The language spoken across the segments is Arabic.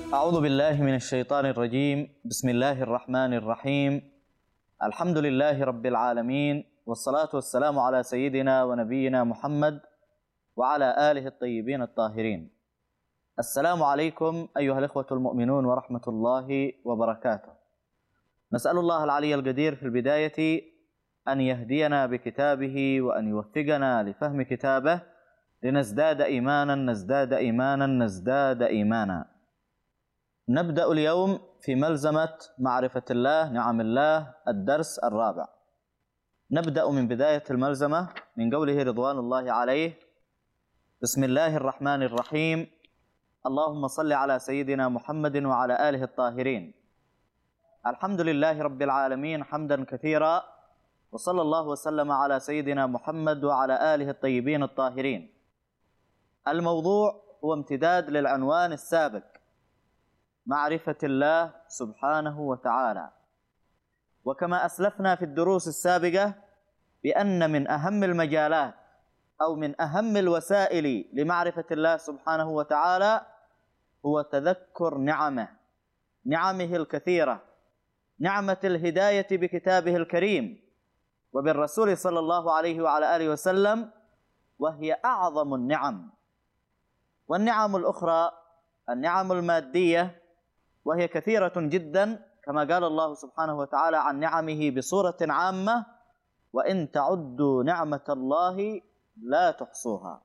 أعوذ بالله من الشيطان الرجيم. بسم الله الرحمن الرحيم. الحمد لله رب العالمين، والصلاة والسلام على سيدنا ونبينا محمد وعلى آله الطيبين الطاهرين. السلام عليكم أيها الإخوة المؤمنون ورحمة الله وبركاته. نسأل الله العلي القدير في البداية أن يهدينا بكتابه وأن يوفقنا لفهم كتابه لنزداد إيمانا نزداد إيمانا نزداد إيمانا. نبدأ اليوم في ملزمة معرفة الله نعم الله الدرس الرابع. نبدأ من بداية الملزمة من قوله رضوان الله عليه: بسم الله الرحمن الرحيم، اللهم صل على سيدنا محمد وعلى آله الطاهرين. الحمد لله رب العالمين حمدا كثيرا، وصلى الله وسلم على سيدنا محمد وعلى آله الطيبين الطاهرين. الموضوع هو امتداد للعنوان السابق، معرفة الله سبحانه وتعالى. وكما أسلفنا في الدروس السابقة بأن من أهم المجالات أو من أهم الوسائل لمعرفة الله سبحانه وتعالى هو تذكر نعمه الكثيرة، نعمة الهداية بكتابه الكريم وبالرسول صلى الله عليه وعلى آله وسلم، وهي أعظم النعم. والنعم الأخرى النعم المادية، وهي كثيرة جدا، كما قال الله سبحانه وتعالى عن نعمه بصورة عامة: وإن تعدوا نعمة الله لا تحصوها.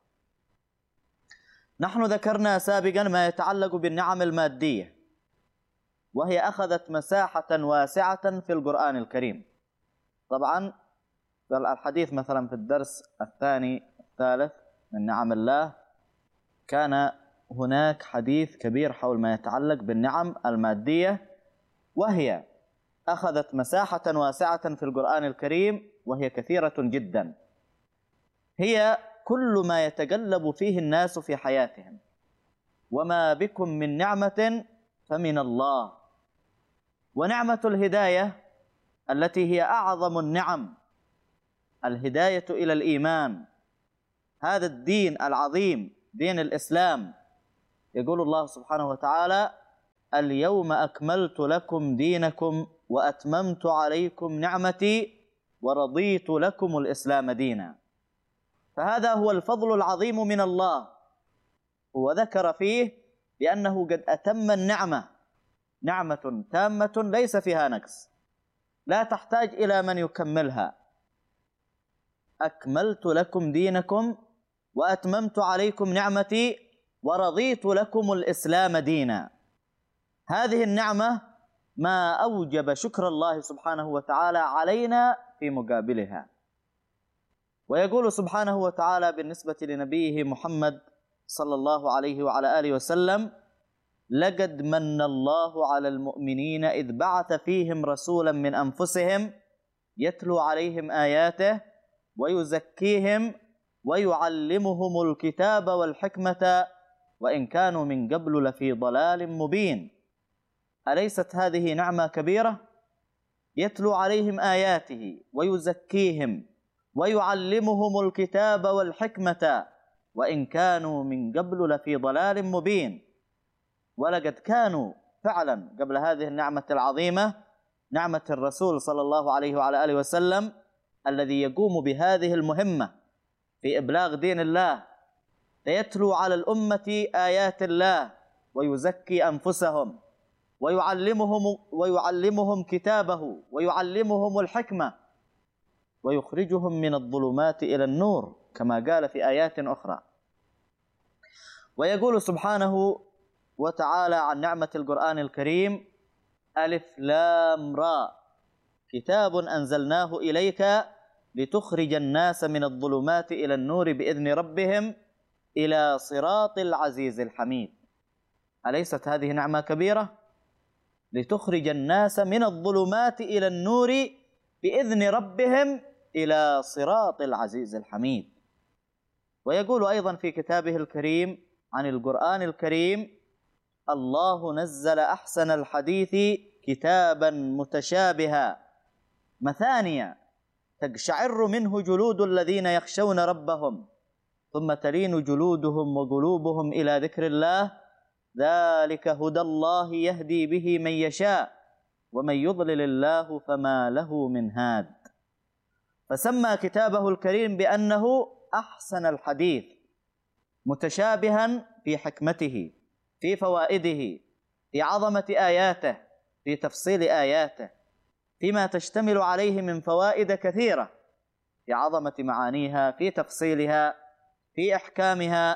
نحن ذكرنا سابقا ما يتعلق بالنعم المادية، وهي أخذت مساحة واسعة في القرآن الكريم. طبعا الحديث مثلا في الدرس الثاني الثالث من نعم الله كان هناك حديث كبير حول ما يتعلق بالنعم المادية، وهي أخذت مساحة واسعة في القرآن الكريم، وهي كثيرة جدا. هي كل ما يتقلب فيه الناس في حياتهم، وما بكم من نعمة فمن الله. ونعمة الهداية التي هي أعظم النعم، الهداية إلى الإيمان، هذا الدين العظيم دين الإسلام. يقول الله سبحانه وتعالى: اليوم أكملت لكم دينكم وأتممت عليكم نعمتي ورضيت لكم الإسلام دينا. فهذا هو الفضل العظيم من الله. هو ذكر فيه بأنه قد أتم النعمة، نعمة تامة ليس فيها نقص، لا تحتاج إلى من يكملها. أكملت لكم دينكم وأتممت عليكم نعمتي ورضيت لكم الإسلام دينا. هذه النعمة ما أوجب شكر الله سبحانه وتعالى علينا في مقابلها. ويقول سبحانه وتعالى بالنسبة لنبيه محمد صلى الله عليه وعلى آله وسلم: لقد من الله على المؤمنين إذ بعث فيهم رسولا من أنفسهم يتلو عليهم آياته ويزكيهم ويعلمهم الكتاب والحكمة وإن كانوا من قبل لفي ضلال مبين. أليست هذه نعمة كبيرة؟ يتلو عليهم آياته ويزكيهم ويعلمهم الكتاب والحكمة وإن كانوا من قبل لفي ضلال مبين. ولقد كانوا فعلا قبل هذه النعمة العظيمة، نعمة الرسول صلى الله عليه وعلى آله وسلم، الذي يقوم بهذه المهمة في إبلاغ دين الله، فيتلو على الأمة آيات الله ويزكي أنفسهم ويعلمهم كتابه ويعلمهم الحكمة ويخرجهم من الظلمات إلى النور، كما قال في آيات أخرى. ويقول سبحانه وتعالى عن نعمة القرآن الكريم: ألف لام را كتاب أنزلناه إليك لتخرج الناس من الظلمات إلى النور بإذن ربهم إلى صراط العزيز الحميد. أليست هذه نعمة كبيرة؟ لتخرج الناس من الظلمات إلى النور بإذن ربهم إلى صراط العزيز الحميد. ويقول أيضا في كتابه الكريم عن القرآن الكريم: الله نزل أحسن الحديث كتابا متشابها مثانيا تقشعر منه جلود الذين يخشون ربهم ثم تلين جلودهم وقلوبهم إلى ذكر الله ذلك هدى الله يهدي به من يشاء ومن يضلل الله فما له من هاد. فسمى كتابه الكريم بأنه أحسن الحديث، متشابها في حكمته، في فوائده، في عظمة آياته، في تفصيل آياته، فيما تشتمل عليه من فوائد كثيرة، في عظمة معانيها، في تفصيلها، في إحكامها.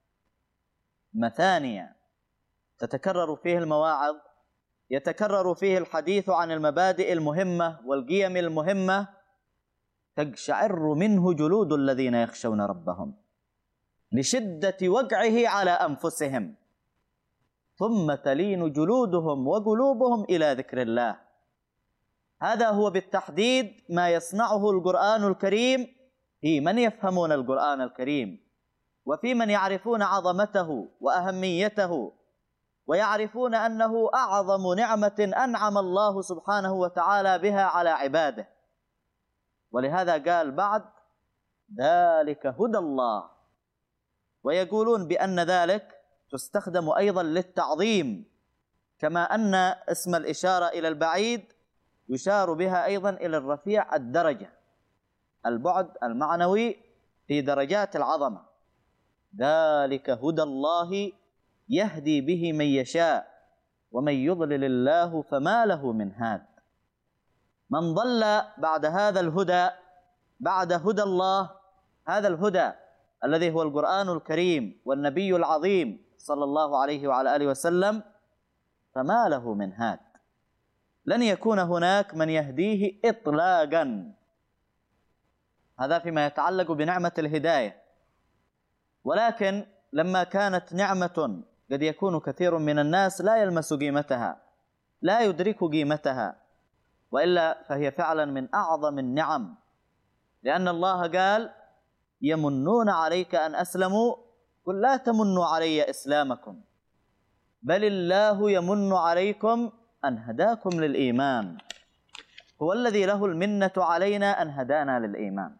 مثانية تتكرر فيه المواعظ، يتكرر فيه الحديث عن المبادئ المهمة والقيم المهمة، تقشعر منه جلود الذين يخشون ربهم لشدة وقعه على أنفسهم، ثم تلين جلودهم وقلوبهم إلى ذكر الله. هذا هو بالتحديد ما يصنعه القرآن الكريم في من يفهمون القرآن الكريم، وفي من يعرفون عظمته وأهميته، ويعرفون أنه أعظم نعمة أنعم الله سبحانه وتعالى بها على عباده. ولهذا قال بعد: ذلك هدى الله. ويقولون بأن ذلك تستخدم أيضا للتعظيم، كما أن اسم الإشارة إلى البعيد يشار بها أيضا إلى الرفيع الدرجة، البعد المعنوي في درجات العظمة. ذلك هدى الله يهدي به من يشاء ومن يضلل الله فما له من هاد. من ضل بعد هذا الهدى، بعد هدى الله، هذا الهدى الذي هو القرآن الكريم والنبي العظيم صلى الله عليه وعلى آله وسلم، فما له من هاد. لن يكون هناك من يهديه إطلاقا. هذا فيما يتعلق بنعمة الهداية. ولكن لما كانت نعمة قد يكون كثير من الناس لا يلمس قيمتها، لا يدرك قيمتها، وإلا فهي فعلا من أعظم النعم، لأن الله قال: يمنون عليك أن أسلموا قل لا تمنوا علي إسلامكم بل الله يمن عليكم أن هداكم للإيمان. هو الذي له المنة علينا أن هدانا للإيمان.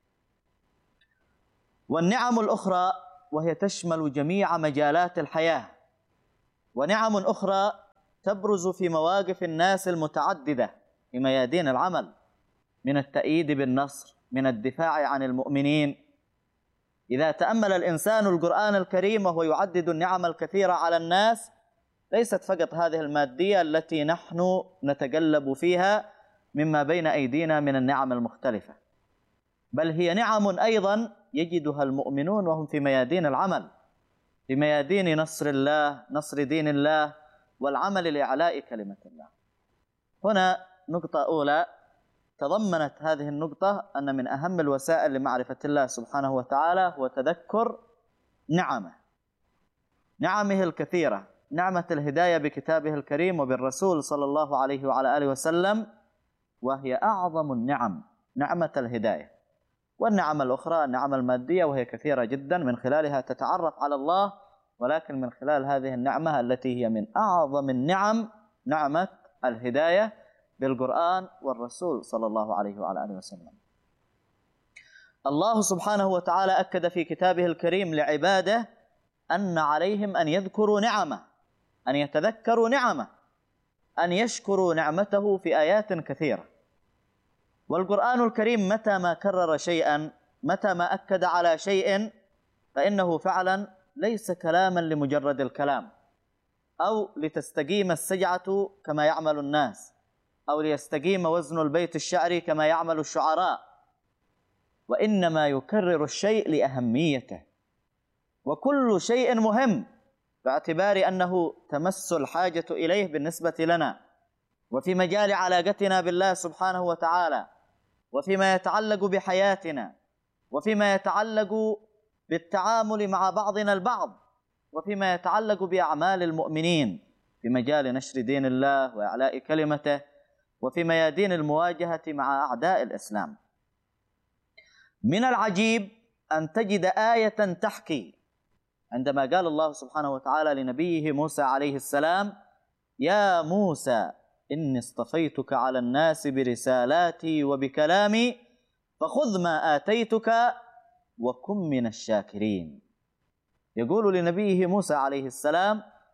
والنعم الأخرى وهي تشمل جميع مجالات الحياة، ونعم أخرى تبرز في مواقف الناس المتعددة في ميادين العمل، من التأييد بالنصر، من الدفاع عن المؤمنين. إذا تأمل الإنسان القرآن الكريم وهو يعدد النعم الكثيرة على الناس، ليست فقط هذه المادية التي نحن نتقلب فيها مما بين أيدينا من النعم المختلفة، بل هي نعم أيضا يجدها المؤمنون وهم في ميادين العمل، في ميادين نصر الله، نصر دين الله، والعمل لإعلاء كلمة الله. هنا نقطة أولى تضمنت هذه النقطة أن من أهم الوسائل لمعرفة الله سبحانه وتعالى هو تذكر نعمه الكثيرة، نعمة الهداية بكتابه الكريم وبالرسول صلى الله عليه وعلى آله وسلم، وهي أعظم النعم، نعمة الهداية. والنعم الأخرى النعم المادية، وهي كثيرة جدا، من خلالها تتعرف على الله، ولكن من خلال هذه النعمة التي هي من أعظم النعم، نعمة الهداية بالقرآن والرسول صلى الله عليه وعلى آله وسلم. الله سبحانه وتعالى أكد في كتابه الكريم لعباده أن عليهم أن يذكروا نعمه، أن يتذكروا نعمه، أن يشكروا نعمته في آيات كثيرة. والقرآن الكريم متى ما كرر شيئا، متى ما أكد على شيء، فإنه فعلا ليس كلاما لمجرد الكلام، أو لتستقيم السجعة كما يعمل الناس، أو ليستقيم وزن البيت الشعري كما يعمل الشعراء، وإنما يكرر الشيء لأهميته. وكل شيء مهم باعتبار أنه تمس الحاجة إليه بالنسبة لنا، وفي مجال علاقتنا بالله سبحانه وتعالى، وفيما يتعلق بحياتنا، وفيما يتعلق بالتعامل مع بعضنا البعض، وفيما يتعلق بأعمال المؤمنين في مجال نشر دين الله وإعلاء كلمته، وفي ميادين المواجهة مع أعداء الإسلام. من العجيب أن تجد آية تحكي عندما قال الله سبحانه وتعالى لنبيه موسى عليه السلام: يا موسى إني اصطفيتك على الناس برسالاتي وبكلامي فخذ ما آتيتك وكن من الشاكرين. يقول لنبيه موسى عليه السلام: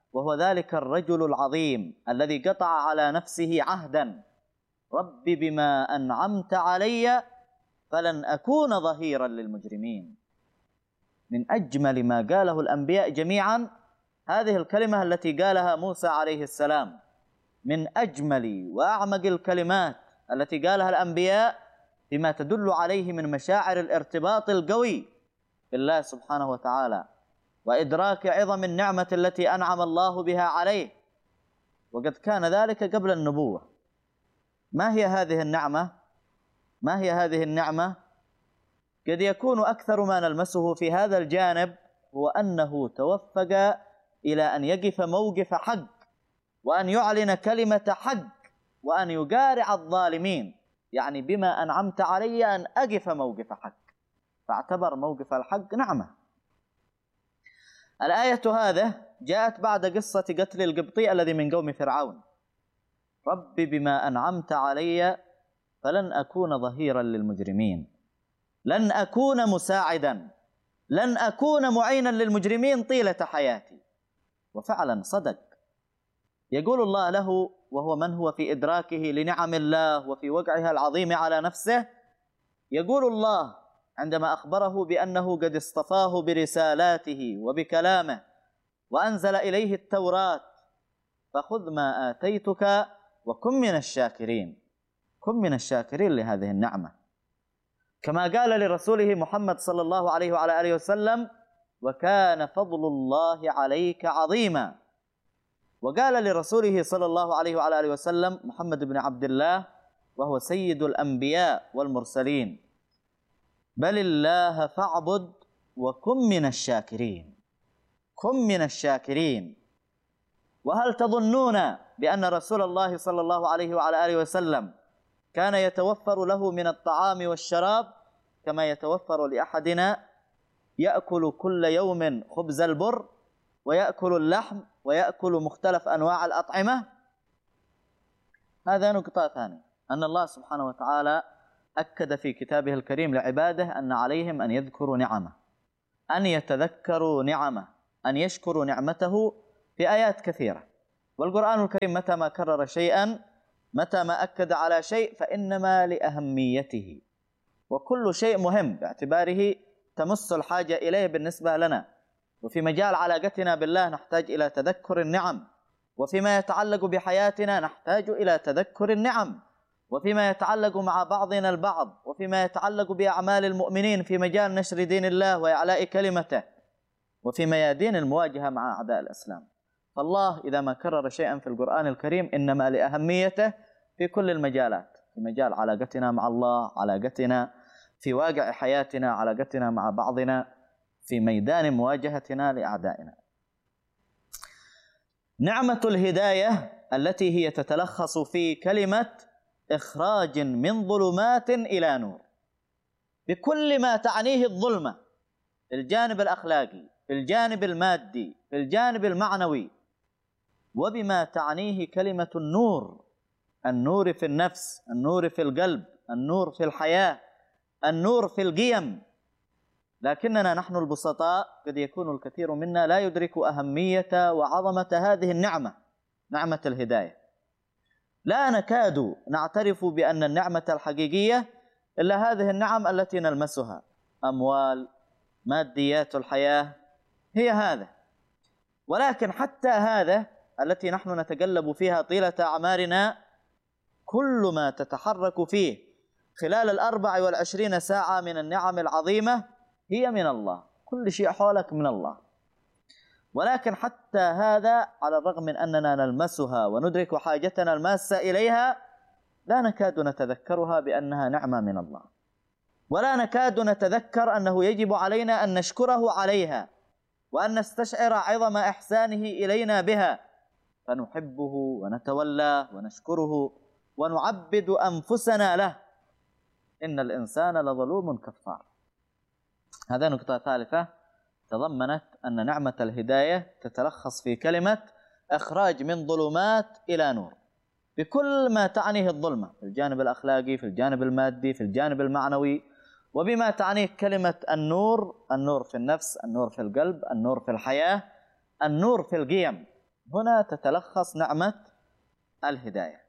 وهو ذلك الرجل العظيم الذي قطع على نفسه عهدا: رب بما أنعمت علي فلن أكون ظهيرا للمجرمين. من أجمل ما قاله الأنبياء جميعا هذه الكلمة التي قالها موسى عليه السلام، من أجمل وأعمق الكلمات التي قالها الأنبياء بما تدل عليه من مشاعر الارتباط القوي بالله سبحانه وتعالى، وإدراك عظم النعمة التي أنعم الله بها عليه، وقد كان ذلك قبل النبوة. ما هي هذه النعمة؟ ما هي هذه النعمة؟ قد يكون أكثر ما نلمسه في هذا الجانب هو أنه توفق إلى أن يقف موقف حق، وأن يعلن كلمة حق، وأن يقارع الظالمين. يعني بما أنعمت علي أن أقف موقف حق، فاعتبر موقف الحق نعمة. الآية هذه جاءت بعد قصة قتل القبطي الذي من قوم فرعون: رب بما أنعمت علي فلن أكون ظهيرا للمجرمين، لن أكون مساعدا، لن أكون معينا للمجرمين طيلة حياتي. وفعلا صدق. يقول الله له وهو من هو في إدراكه لنعم الله وفي وقعها العظيم على نفسه، يقول الله عندما أخبره بأنه قد اصطفاه برسالاته وبكلامه وأنزل إليه التوراة: فخذ ما آتيتك وكن من الشاكرين. كن من الشاكرين لهذه النعمة. كما قال لرسوله محمد صلى الله عليه وعلى آله وسلم: وكان فضل الله عليك عظيما. وقال لرسوله صلى الله عليه وعلى آله وسلم محمد بن عبد الله وهو سيد الأنبياء والمرسلين: بل الله فاعبد وكن من الشاكرين. كن من الشاكرين. وهل تظنون بأن رسول الله صلى الله عليه وعلى آله وسلم كان يتوفر له من الطعام والشراب كما يتوفر لأحدنا يأكل كل يوم خبز البر ويأكل اللحم ويأكل مختلف أنواع الأطعمة؟ هذا نقطة ثانية، أن الله سبحانه وتعالى أكد في كتابه الكريم لعباده أن عليهم أن يذكروا نعمه، أن يتذكروا نعمه، أن يشكروا نعمته في آيات كثيرة. والقرآن الكريم متى ما كرر شيئا، متى ما أكد على شيء، فإنما لأهميته، وكل شيء مهم باعتباره تمس الحاجة إليه بالنسبة لنا. وفي مجال علاقتنا بالله نحتاج إلى تذكر النعم، وفيما يتعلق بحياتنا نحتاج إلى تذكر النعم، وفيما يتعلق مع بعضنا البعض، وفيما يتعلق بأعمال المؤمنين في مجال نشر دين الله وإعلاء كلمته، وفي ميادين المواجهة مع أعداء الإسلام. فالله إذا ما كرر شيئا في القرآن الكريم إنما لأهميته في كل المجالات، في مجال علاقتنا مع الله، علاقتنا في واقع حياتنا، علاقتنا مع بعضنا، في ميدان مواجهتنا لأعدائنا. نعمة الهداية التي هي تتلخص في كلمة إخراج من ظلمات إلى نور، بكل ما تعنيه الظلمة في الجانب الأخلاقي، في الجانب المادي، في الجانب المعنوي، وبما تعنيه كلمة النور، النور في النفس، النور في القلب، النور في الحياة، النور في القيم. لكننا نحن البسطاء قد يكون الكثير منا لا يدرك أهمية وعظمة هذه النعمة، نعمة الهداية. لا نكاد نعترف بأن النعمة الحقيقية إلا هذه النعم التي نلمسها، أموال، ماديات الحياة، هي هذا. ولكن حتى هذا التي نحن نتقلب فيها طيلة أعمارنا، كل ما تتحرك فيه خلال 24 ساعة من النعم العظيمة هي من الله، كل شيء حولك من الله. ولكن حتى هذا على الرغم من أننا نلمسها وندرك حاجتنا الماسة إليها، لا نكاد نتذكرها بأنها نعمة من الله، ولا نكاد نتذكر أنه يجب علينا أن نشكره عليها، وأن نستشعر عظم إحسانه إلينا بها، فنحبه ونتولاه ونشكره ونعبد أنفسنا له. إن الإنسان لظلوم كفار. هذا نقطة ثالثة تضمنت أن نعمة الهداية تتلخص في كلمة إخراج من ظلمات إلى نور، بكل ما تعنيه الظلمة في الجانب الأخلاقي، في الجانب المادي، في الجانب المعنوي، وبما تعنيه كلمة النور، النور في النفس، النور في القلب، النور في الحياة، النور في القيم. هنا تتلخص نعمة الهداية.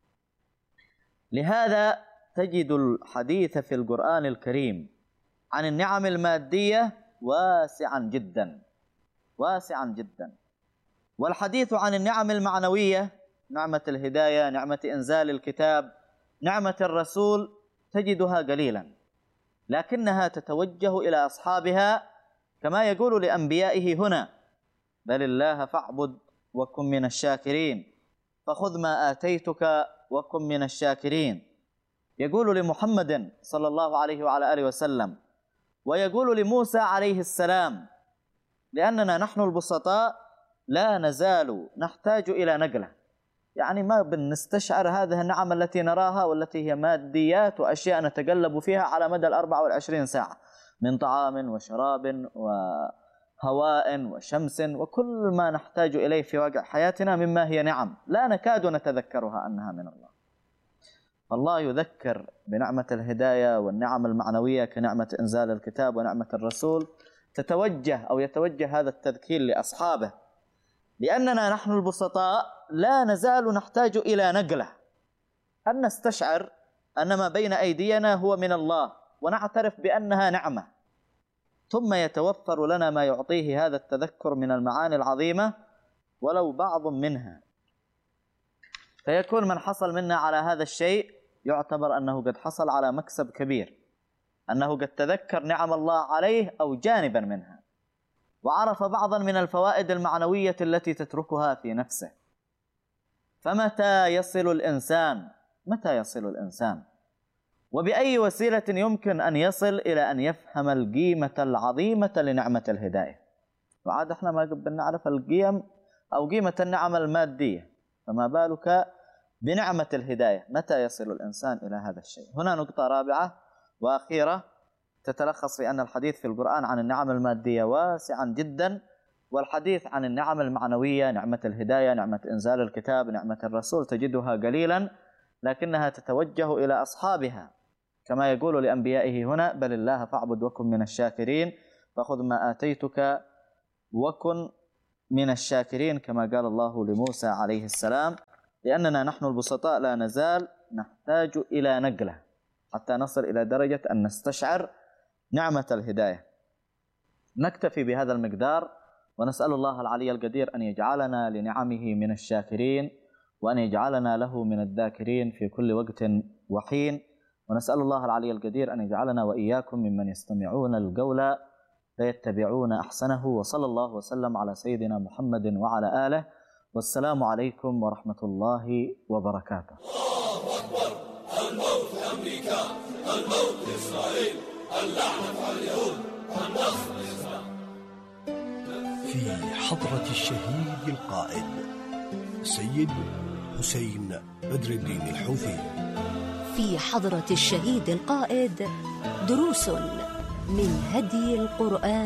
لهذا تجد الحديث في القرآن الكريم عن النعم المادية واسعا جدا واسعا جدا، والحديث عن النعم المعنوية، نعمة الهداية، نعمة إنزال الكتاب، نعمة الرسول، تجدها قليلا، لكنها تتوجه إلى أصحابها كما يقول لأنبيائه هنا: بل الله فاعبد وكن من الشاكرين، فخذ ما آتيتك وكن من الشاكرين. يقول لمحمد صلى الله عليه وعلى آله وسلم، ويقول لموسى عليه السلام، لأننا نحن البسطاء لا نزال نحتاج إلى نقلة، يعني ما بنستشعر هذه النعم التي نراها والتي هي ماديات وأشياء نتقلب فيها على مدى 24 ساعة من طعام وشراب وهواء وشمس وكل ما نحتاج إليه في واقع حياتنا مما هي نعم لا نكاد نتذكرها أنها من الله. الله يذكر بنعمة الهداية والنعم المعنوية كنعمة إنزال الكتاب ونعمة الرسول، يتوجه هذا التذكير لأصحابه، لأننا نحن البسطاء لا نزال نحتاج إلى نقلة، أن نستشعر أن ما بين أيدينا هو من الله ونعترف بأنها نعمة، ثم يتوفر لنا ما يعطيه هذا التذكر من المعاني العظيمة ولو بعض منها، فيكون من حصل منا على هذا الشيء يعتبر أنه قد حصل على مكسب كبير، أنه قد تذكر نعم الله عليه أو جانبا منها، وعرف بعضا من الفوائد المعنوية التي تتركها في نفسه. فمتى يصل الإنسان وبأي وسيلة يمكن أن يصل إلى أن يفهم القيمة العظيمة لنعمة الهداية؟ وعاد احنا ما قبل نعرف القيم أو قيمة النعم المادية، فما بالك بنعمة الهداية؟ متى يصل الإنسان إلى هذا الشيء؟ هنا نقطة رابعة وأخيرة تتلخص في أن الحديث في القرآن عن النعم المادية واسعا جدا، والحديث عن النعم المعنوية، نعمة الهداية، نعمة إنزال الكتاب، نعمة الرسول، تجدها قليلا لكنها تتوجه إلى أصحابها كما يقول لأنبيائه هنا: بل الله فاعبد وكن من الشاكرين، فخذ ما آتيتك وكن من الشاكرين، كما قال الله لموسى عليه السلام، لأننا نحن البسطاء لا نزال نحتاج إلى نقلة حتى نصل إلى درجة أن نستشعر نعمة الهداية. نكتفي بهذا المقدار، ونسأل الله العلي القدير أن يجعلنا لنعمه من الشاكرين، وأن يجعلنا له من الذاكرين في كل وقت وحين، ونسأل الله العلي القدير أن يجعلنا وإياكم ممن يستمعون القول فيتبعون أحسنه. وصلى الله وسلم على سيدنا محمد وعلى آله، والسلام عليكم ورحمة الله وبركاته. الله أكبر. الموت لأمريكا، الموت لإسرائيل، اللعنة على اليهود، النصر للإسلام. في حضرة الشهيد القائد سيد حسين بدر الدين الحوثي. في حضرة الشهيد القائد دروس من هدي القرآن